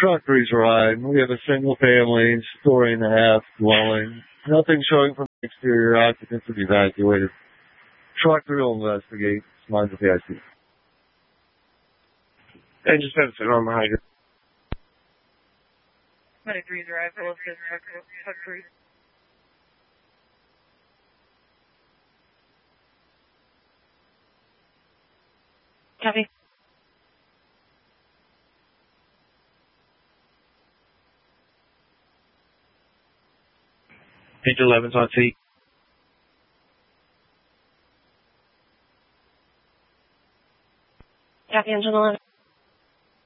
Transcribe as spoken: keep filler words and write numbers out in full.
Truck three's arrived. We have a single family, story and a half dwelling. Nothing showing from the exterior. Occupants have evacuated. Truck three will investigate. Lines with the I C. Engine seven, sit on the hydrant. ninety-three's arrived. Truck three. Copy. Engine eleven's on seat. Copy, engine eleven.